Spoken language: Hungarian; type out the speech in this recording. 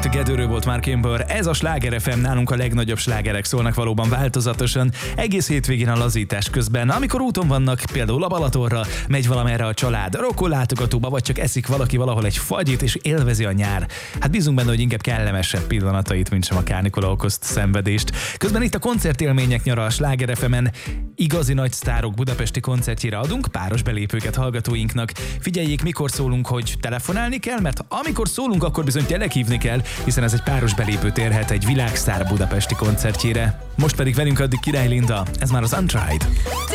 Together volt Mark Ember, ez a Sláger FM, nálunk a legnagyobb slágerek szólnak valóban változatosan, egész hétvégén a lazítás közben, amikor úton vannak, például a Balatonra, megy valamerre a család, rokon látogatóba, vagy csak eszik valaki valahol egy fagyit, és élvezi a nyár. Hát bízunk benne, hogy inkább kellemesebb pillanatait, mint sem a kánikula okozt szenvedést. Közben itt a koncertélmények nyara a Sláger FM-en, igazi nagy sztárok budapesti koncertjére adunk páros belépőket hallgatóinknak. Figyeljék, mikor szólunk, hogy telefonálni kell, mert amikor szólunk, akkor bizony tényleg hívni kell, hiszen ez egy páros belépőt érhet egy világsztár budapesti koncertjére. Most pedig velünk addig Király Linda, ez már az Untried.